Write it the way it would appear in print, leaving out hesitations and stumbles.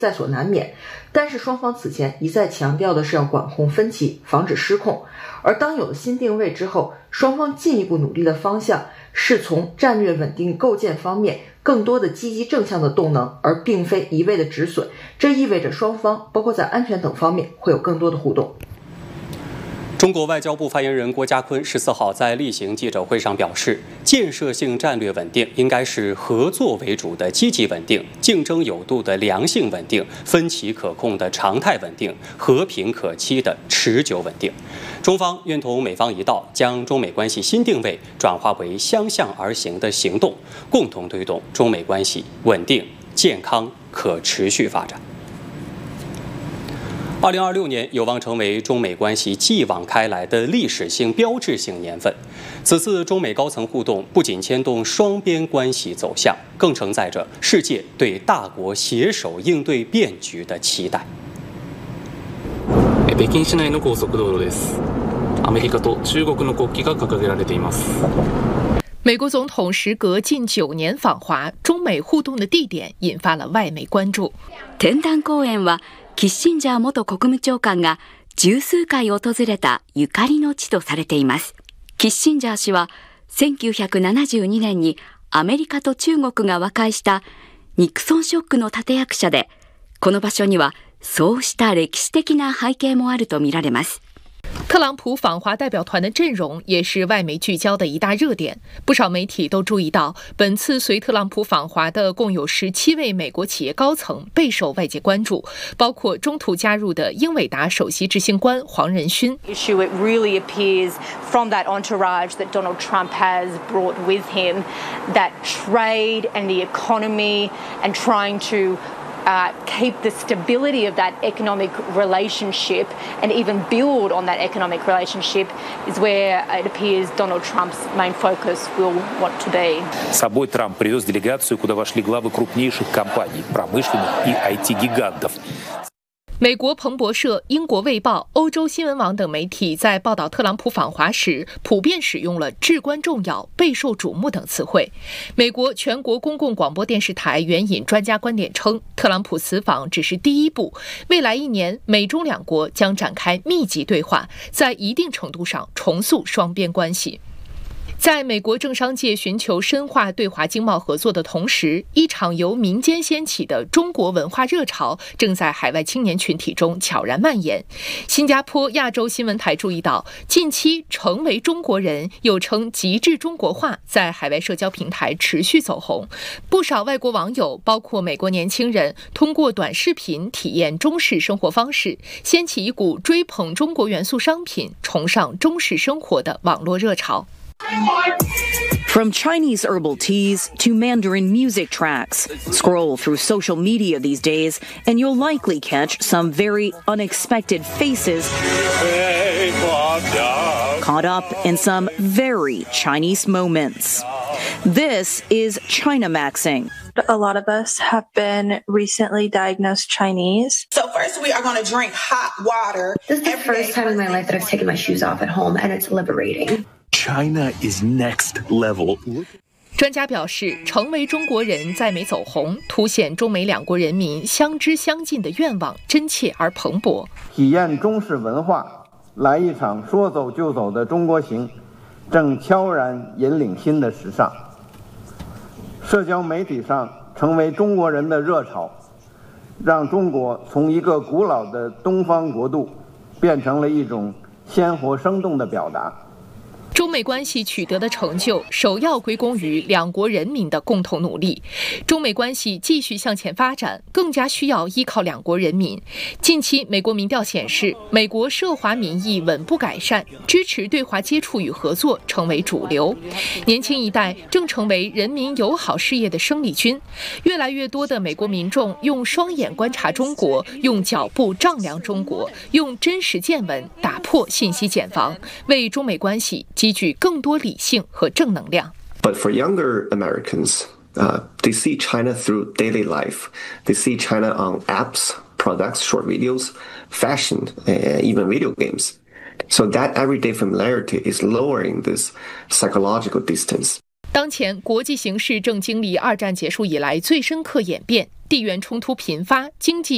在所难免，但是双方此前一再强调的是要管控分歧，防止失控。而当有了新定位之后，双方进一步努力的方向是从战略稳定构建方面更多的积极正向的动能，而并非一味的止损。这意味着双方包括在安全等方面会有更多的互动。 中国外交部发言人郭家坤14号在例行记者会上表示，建设性战略稳定应该是合作为主的积极稳定，竞争有度的良性稳定，分歧可控的常态稳定，和平可期的持久稳定。中方愿同美方一道，将中美关系新定位转化为相向而行的行动，共同推动中美关系稳定、健康、可持续发展。2026年有望成为中美关系继往开来的历史性标志性年份。此次中美高层互动不仅牵动双边关系走向，更承载着世界对大国携手应对变局的期待。 北京市内の高速道路です。アメリカと中国の国旗が掲げられています。 美国总统时隔近9年访华，中美互动的地点引发了外媒关注。 天壇公園はキッシンジャー元国務長官が十数回訪れたゆかりの地とされています。キッシンジャー氏は1972年にアメリカと中国が和解したニクソンショックの立役者で、この場所にはそうした歴史的な背景もあるとみられます。 特朗普访华代表团的阵容也是外媒聚焦的一大热点，不少媒体都注意到，本次随特朗普访华的共有17位美国企业高层备受外界关注，包括中途加入的英伟达首席执行官黄仁勋。 It really appears from that entourage that Donald Trump has brought with him that trade and the economy and trying to keep the stability of that economic relationship and even build on that economic relationship is where it appears Donald Trump's main focus will want to be. С собой Трамп привез делегацию, куда вошли главы крупнейших компаний, промышленных и IT-гигантов. 美国彭博社、英国卫报、欧洲新闻网等媒体在报道特朗普访华时，普遍使用了至关重要、备受瞩目等词汇。美国全国公共广播电视台援引专家观点称，特朗普此访只是第一步，未来1年，美中两国将展开密集对话，在一定程度上重塑双边关系。在美国政商界寻求深化对华经贸合作的同时，一场由民间掀起的中国文化热潮正在海外青年群体中悄然蔓延。新加坡亚洲新闻台注意到，近期成为中国人又称极致中国化在海外社交平台持续走红，不少外国网友包括美国年轻人通过短视频体验中式生活方式，掀起一股追捧中国元素商品、崇尚中式生活的网络热潮。 From Chinese herbal teas to Mandarin music tracks, scroll through social media these days and you'll likely catch some very unexpected faces caught up in some very Chinese moments. This is China Maxing. A lot of us have been recently diagnosed Chinese. So first we are going to drink hot water. This is the first time in my life that I've taken my shoes off at home, and it's liberating. China is next level. 专家表示，成为中国人在美走红，凸显中美两国人民相知相近的愿望真切而蓬勃。 体验中式文化，来一场说走就走的中国行，正悄然引领新的时尚。社交媒体上成为中国人的热潮，让中国从一个古老的东方国度，变成了一种鲜活生动的表达。 中美关系取得的成就，首要归功于两国人民的共同努力。中美关系继续向前发展，更加需要依靠两国人民。近期，美国民调显示，美国涉华民意稳步改善，支持对华接触与合作成为主流。年轻一代正成为人民友好事业的生力军。越来越多的美国民众用双眼观察中国，用脚步丈量中国，用真实见闻打破信息茧房，为中美关系积聚更多理性和正能量。 But for younger Americans, they see China through daily life. They see China on apps, products, short videos, fashion, and even video games. So that everyday familiarity is lowering this psychological distance. 当前国际形势正经历2战结束以来最深刻演变，地缘冲突频发，经济